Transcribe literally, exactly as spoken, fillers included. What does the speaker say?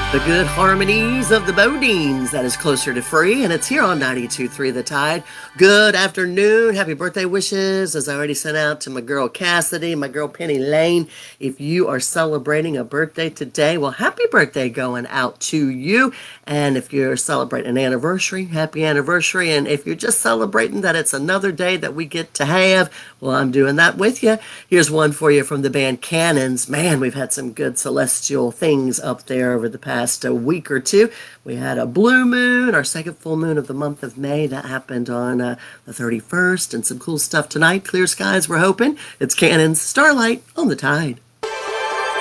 The good harmonies of the Bodines. That is closer to free, and it's here on ninety-two point three The Tide. Good afternoon. Happy birthday wishes, as I already sent out to my girl Cassidy, my girl Penny Lane. If you are celebrating a birthday today, well, happy birthday going out to you. And if you're celebrating an anniversary, happy anniversary. And if you're just celebrating that it's another day that we get to have, well, I'm doing that with you. Here's one for you from the band Cannons. Man, we've had some good celestial things up there over the past a week or two. We had a blue moon, our second full moon of the month of May. That happened on uh, the thirty-first, and some cool stuff tonight. Clear skies, we're hoping. It's Cannons, Starlight on the Tide.